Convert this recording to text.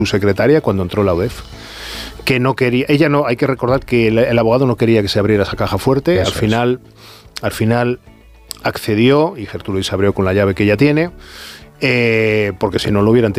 su secretaria cuando entró la UDEF. Que no quería, ella no, hay que recordar que el abogado no quería que se abriera esa caja fuerte. Al final accedió y Gertrudis se abrió con la llave que ella tiene, porque si no lo hubieran tenido